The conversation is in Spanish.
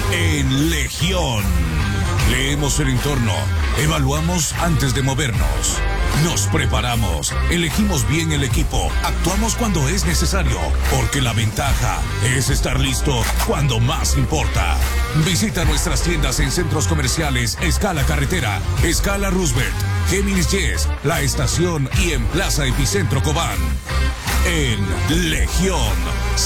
En Legión. Leemos el entorno, evaluamos antes de movernos. Nos preparamos, elegimos bien el equipo, actuamos cuando es necesario, porque la ventaja es estar listo cuando más importa. Visita nuestras tiendas en centros comerciales Escala Carretera, Escala Roosevelt, Géminis Yes, La Estación y en Plaza Epicentro Cobán. En Legión,